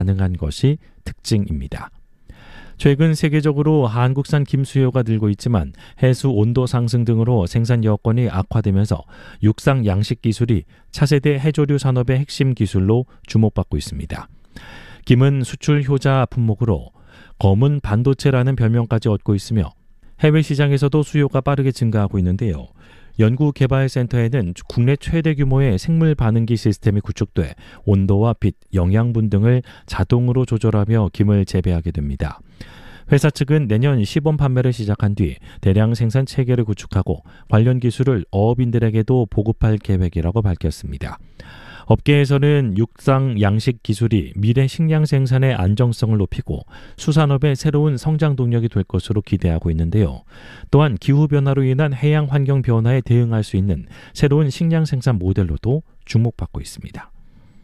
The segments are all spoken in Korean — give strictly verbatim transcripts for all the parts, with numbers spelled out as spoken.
가능한 것이 특징입니다. 최근 세계적으로 한국산 김 수요가 늘고 있지만 해수 온도 상승 등으로 생산 여건이 악화되면서 육상 양식 기술이 차세대 해조류 산업의 핵심 기술로 주목받고 있습니다. 김은 수출 효자 품목으로 검은 반도체라는 별명까지 얻고 있으며 해외 시장에서도 수요가 빠르게 증가하고 있는데요. 연구개발센터에는 국내 최대 규모의 생물 반응기 시스템이 구축돼 온도와 빛, 영양분 등을 자동으로 조절하며 김을 재배하게 됩니다. 회사 측은 내년 시범 판매를 시작한 뒤 대량 생산 체계를 구축하고 관련 기술을 어업인들에게도 보급할 계획이라고 밝혔습니다. 업계에서는 육상 양식 기술이 미래 식량 생산의 안정성을 높이고 수산업의 새로운 성장 동력이 될 것으로 기대하고 있는데요. 또한 기후변화로 인한 해양 환경 변화에 대응할 수 있는 새로운 식량 생산 모델로도 주목받고 있습니다.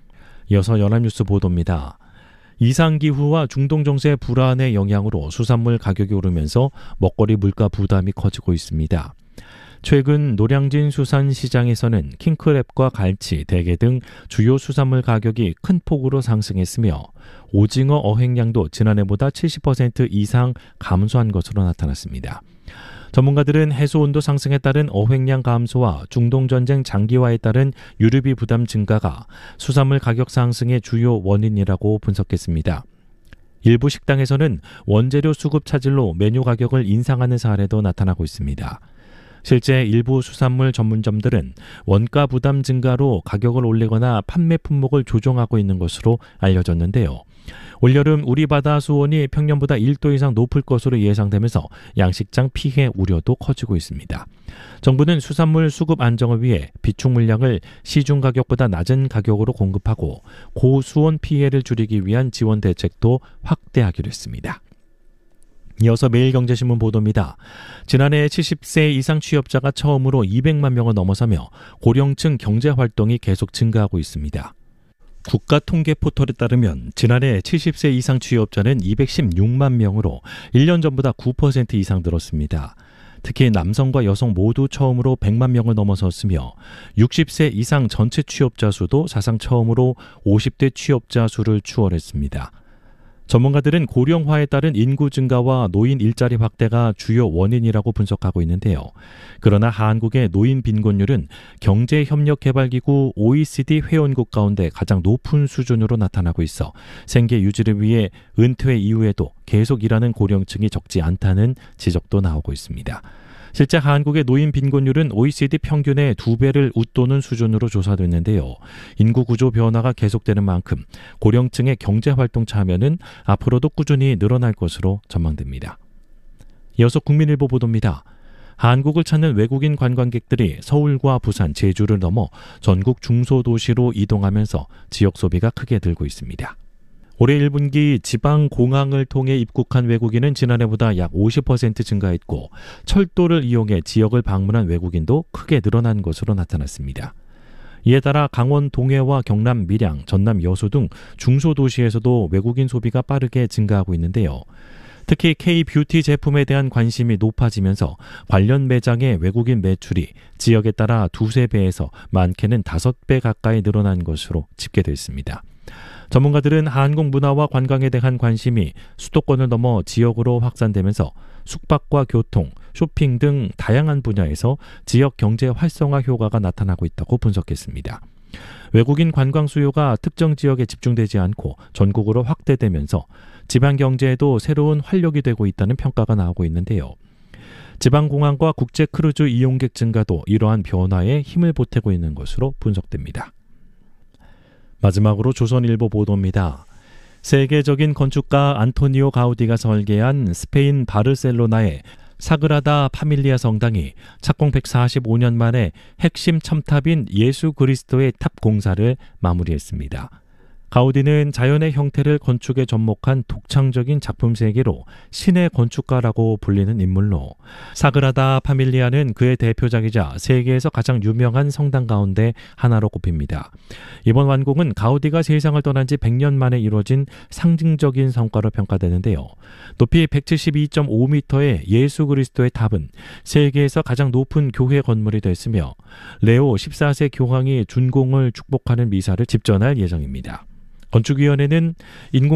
이어서 연합뉴스 보도입니다. 이상기후와 중동정세 불안의 영향으로 수산물 가격이 오르면서 먹거리 물가 부담이 커지고 있습니다. 최근 노량진 수산시장에서는 킹크랩과 갈치, 대게 등 주요 수산물 가격이 큰 폭으로 상승했으며 오징어 어획량도 지난해보다 칠십 퍼센트 이상 감소한 것으로 나타났습니다. 전문가들은 해수온도 상승에 따른 어획량 감소와 중동전쟁 장기화에 따른 유류비 부담 증가가 수산물 가격 상승의 주요 원인이라고 분석했습니다. 일부 식당에서는 원재료 수급 차질로 메뉴 가격을 인상하는 사례도 나타나고 있습니다. 실제 일부 수산물 전문점들은 원가 부담 증가로 가격을 올리거나 판매 품목을 조정하고 있는 것으로 알려졌는데요. 올여름 우리 바다 수온이 평년보다 일 도 이상 높을 것으로 예상되면서 양식장 피해 우려도 커지고 있습니다. 정부는 수산물 수급 안정을 위해 비축 물량을 시중 가격보다 낮은 가격으로 공급하고 고수온 피해를 줄이기 위한 지원 대책도 확대하기로 했습니다. 이어서 매일경제신문 보도입니다. 지난해 칠십 세 이상 취업자가 처음으로 이백만 명을 넘어서며 고령층 경제활동이 계속 증가하고 있습니다. 국가통계포털에 따르면 지난해 칠십 세 이상 취업자는 이백십육만 명으로 일 년 전보다 구 퍼센트 이상 늘었습니다. 특히 남성과 여성 모두 처음으로 백만 명을 넘어섰으며 육십 세 이상 전체 취업자 수도 사상 처음으로 오십 대 취업자 수를 추월했습니다. 전문가들은 고령화에 따른 인구 증가와 노인 일자리 확대가 주요 원인이라고 분석하고 있는데요. 그러나 한국의 노인 빈곤율은 경제협력개발기구 오이시디 회원국 가운데 가장 높은 수준으로 나타나고 있어 생계 유지를 위해 은퇴 이후에도 계속 일하는 고령층이 적지 않다는 지적도 나오고 있습니다. 실제 한국의 노인 빈곤율은 오이시디 평균의 두 배를 웃도는 수준으로 조사됐는데요. 인구 구조 변화가 계속되는 만큼 고령층의 경제활동 참여는 앞으로도 꾸준히 늘어날 것으로 전망됩니다. 이어서 국민일보 보도입니다. 한국을 찾는 외국인 관광객들이 서울과 부산, 제주를 넘어 전국 중소도시로 이동하면서 지역 소비가 크게 늘고 있습니다. 올해 일 분기 지방 공항을 통해 입국한 외국인은 지난해보다 약 오십 퍼센트 증가했고 철도를 이용해 지역을 방문한 외국인도 크게 늘어난 것으로 나타났습니다. 이에 따라 강원 동해와 경남 밀양, 전남 여수 등 중소도시에서도 외국인 소비가 빠르게 증가하고 있는데요. 특히 K-뷰티 제품에 대한 관심이 높아지면서 관련 매장의 외국인 매출이 지역에 따라 두세 배에서 많게는 다섯 배 가까이 늘어난 것으로 집계됐습니다. 전문가들은 한국 문화와 관광에 대한 관심이 수도권을 넘어 지역으로 확산되면서 숙박과 교통, 쇼핑 등 다양한 분야에서 지역 경제 활성화 효과가 나타나고 있다고 분석했습니다. 외국인 관광 수요가 특정 지역에 집중되지 않고 전국으로 확대되면서 지방 경제에도 새로운 활력이 되고 있다는 평가가 나오고 있는데요. 지방공항과 국제 크루즈 이용객 증가도 이러한 변화에 힘을 보태고 있는 것으로 분석됩니다. 마지막으로 조선일보 보도입니다. 세계적인 건축가 안토니오 가우디가 설계한 스페인 바르셀로나의 사그라다 파밀리아 성당이 착공 백사십오 년 만에 핵심 첨탑인 예수 그리스도의 탑 공사를 마무리했습니다. 가우디는 자연의 형태를 건축에 접목한 독창적인 작품 세계로 신의 건축가라고 불리는 인물로 사그라다 파밀리아는 그의 대표작이자 세계에서 가장 유명한 성당 가운데 하나로 꼽힙니다. 이번 완공은 가우디가 세상을 떠난 지 백 년 만에 이루어진 상징적인 성과로 평가되는데요. 높이 백칠십이 점 오 미터의 예수 그리스도의 탑은 세계에서 가장 높은 교회 건물이 됐으며 레오 십사 세 교황이 준공을 축복하는 미사를 집전할 예정입니다. 건축위원회는 인공